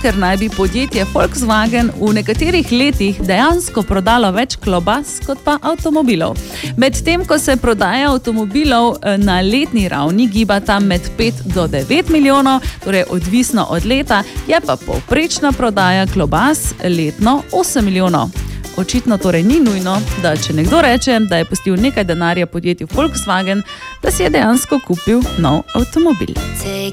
ker naj bi podjetje Volkswagen v nekaterih letih dejansko prodalo več klobas kot pa avtomobilov. Medtem, ko se prodaja avtomobilov na letni ravni giba tam med 5 do 9 milijonov, torej odvisno od leta, je pa povprečna prodaja klobas letno 8 milijonov. Očitno torej ni nujno, da če nekdo reče, da je pustil nekaj denarja podjetju Volkswagen, da si je dejansko kupil nov avtomobil.